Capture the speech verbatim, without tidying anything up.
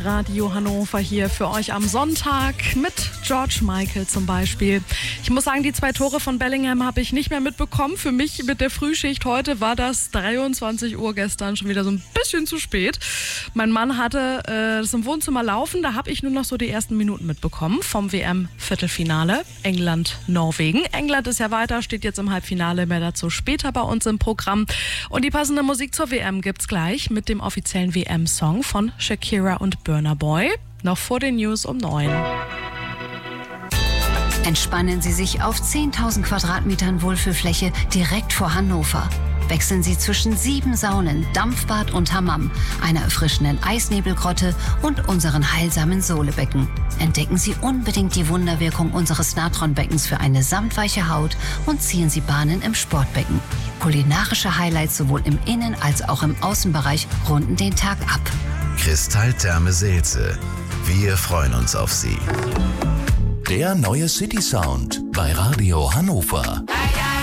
Radio Hannover hier für euch am Sonntag mit George Michael zum Beispiel. Ich muss sagen, die zwei Tore von Bellingham habe ich nicht mehr mitbekommen. Für mich mit der Frühschicht heute war das dreiundzwanzig Uhr gestern schon wieder so ein bisschen zu spät. Mein Mann hatte äh, das im Wohnzimmer laufen, da habe ich nur noch so die ersten Minuten mitbekommen vom W M-Viertelfinale England-Norwegen. England ist ja weiter, steht jetzt im Halbfinale, mehr dazu später bei uns im Programm. Und die passende Musik zur W M gibt's gleich mit dem offiziellen W M-Song von Shakira und Burna Boy. Noch vor den News um neun. Entspannen Sie sich auf zehntausend Quadratmetern Wohlfühlfläche direkt vor Hannover. Wechseln Sie zwischen sieben Saunen, Dampfbad und Hammam, einer erfrischenden Eisnebelgrotte und unseren heilsamen Sohlebecken. Entdecken Sie unbedingt die Wunderwirkung unseres Natronbeckens für eine samtweiche Haut und ziehen Sie Bahnen im Sportbecken. Kulinarische Highlights sowohl im Innen- als auch im Außenbereich runden den Tag ab. Kristalltherme Seelze. Wir freuen uns auf Sie. Der neue City Sound bei Radio Hannover.